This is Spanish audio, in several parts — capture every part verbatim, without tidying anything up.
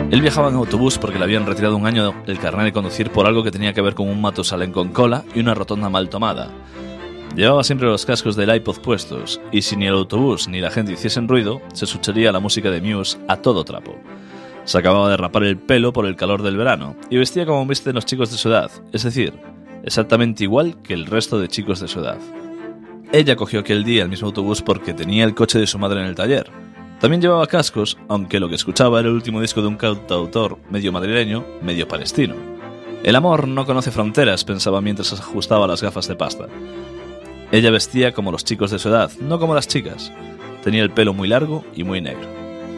Él viajaba en autobús porque le habían retirado un año el carnet de conducir por algo que tenía que ver con un Matusalén con cola y una rotonda mal tomada. Llevaba siempre los cascos del iPod puestos, y si ni el autobús ni la gente hiciesen ruido, se escucharía la música de Muse a todo trapo. Se acababa de rapar el pelo por el calor del verano, y vestía como visten los chicos de su edad, es decir, exactamente igual que el resto de chicos de su edad. Ella cogió aquel día el mismo autobús porque tenía el coche de su madre en el taller. También llevaba cascos, aunque lo que escuchaba era el último disco de un cantautor medio madrileño, medio palestino. El amor no conoce fronteras, pensaba mientras se ajustaba las gafas de pasta. Ella vestía como los chicos de su edad, no como las chicas. Tenía el pelo muy largo y muy negro.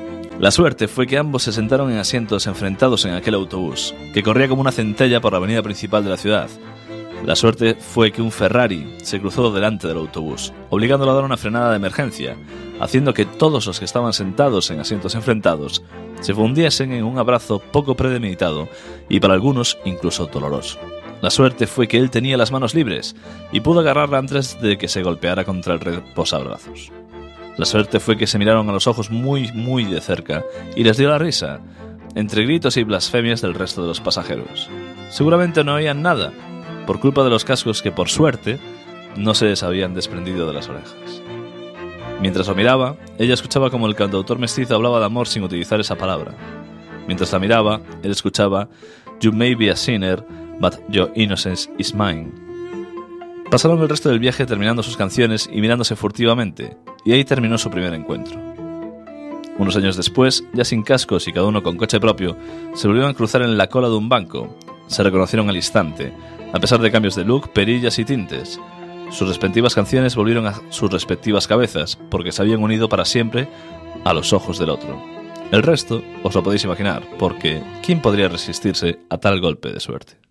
La suerte fue que ambos se sentaron en asientos enfrentados en aquel autobús, que corría como una centella por la avenida principal de la ciudad. La suerte fue que un Ferrari se cruzó delante del autobús, obligándolo a dar una frenada de emergencia, haciendo que todos los que estaban sentados en asientos enfrentados se fundiesen en un abrazo poco premeditado y para algunos incluso doloroso. La suerte fue que él tenía las manos libres y pudo agarrarla antes de que se golpeara contra el reposabrazos. La suerte fue que se miraron a los ojos muy, muy de cerca y les dio la risa, entre gritos y blasfemias del resto de los pasajeros. Seguramente no oían nada, por culpa de los cascos que, por suerte, no se les habían desprendido de las orejas. Mientras lo miraba, ella escuchaba como el cantautor mestizo hablaba de amor sin utilizar esa palabra. Mientras la miraba, él escuchaba "You may be a sinner, but your innocence is mine". Pasaron el resto del viaje terminando sus canciones y mirándose furtivamente, y ahí terminó su primer encuentro. Unos años después, ya sin cascos y cada uno con coche propio, se volvieron a cruzar en la cola de un banco. Se reconocieron al instante, a pesar de cambios de look, perillas y tintes. Sus respectivas canciones volvieron a sus respectivas cabezas, porque se habían unido para siempre a los ojos del otro. El resto os lo podéis imaginar, porque ¿quién podría resistirse a tal golpe de suerte?